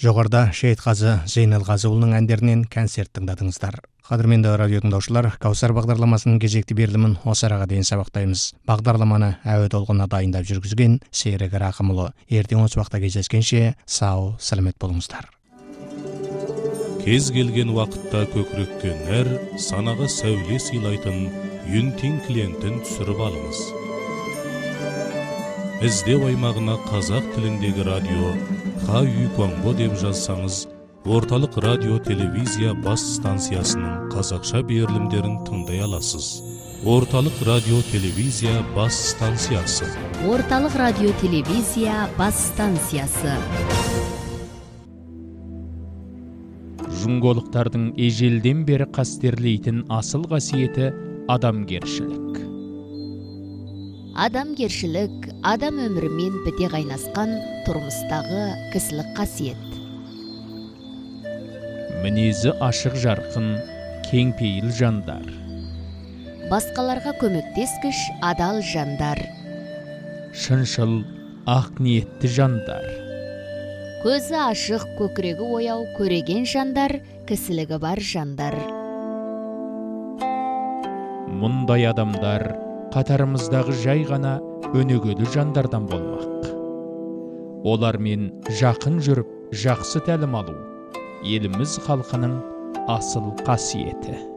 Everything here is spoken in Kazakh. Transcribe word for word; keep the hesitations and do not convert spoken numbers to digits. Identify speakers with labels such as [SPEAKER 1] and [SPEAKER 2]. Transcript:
[SPEAKER 1] Жоғарда Шейітқазы Зейнелғазыұлының әндерінен концерт тыңдадыңыздар. Қадірменді радио тыңдаушылар, Каусар бағдарламасының кезекті берілімін осы араға дейін сабақтаймыз. Бағдарламаны әуе толқынына дайындап жүргізген Серік Рақымұлы. Ертең осы уақытта кездескенше сау, сәлемет болыңыздар.
[SPEAKER 2] Кез келген уақытта көкірекке нәр, санаға сәуле сыйлайтын Юнтин клиентін түсіріп алыңыз. Іздеу аймағына қазақ тіліндегі радио Ха Үй Конго деп жазсаңыз, орталық радио телевизия бас станциясының қазақша берілімдерін тыңдай аласыз. Орталық радио телевизия бас станциясы.
[SPEAKER 3] Орталық радио телевизия бас станциясы.
[SPEAKER 4] Жұңголықтардың ежелден бері қастерлейтін асыл қасиеті адамгершілік.
[SPEAKER 3] Адамгершілік адам өмірімен біте қайнасқан тұрмыстағы кісілік қасиет.
[SPEAKER 4] Мінезі ашық жарқын, кеңпейіл жандар.
[SPEAKER 3] Басқаларға көмектескіш адал жандар.
[SPEAKER 4] Шыншыл, ақ ниетті жандар.
[SPEAKER 3] Көзі ашық, көкірегі ояу, көреген жандар, кісілігі бар жандар.
[SPEAKER 4] Мұндай адамдар қатарымыздағы жай ғана өнегелі жандардан болмақ. Олармен жақын жүріп, жақсы тәлім алу еліміз халқының асыл қасиеті.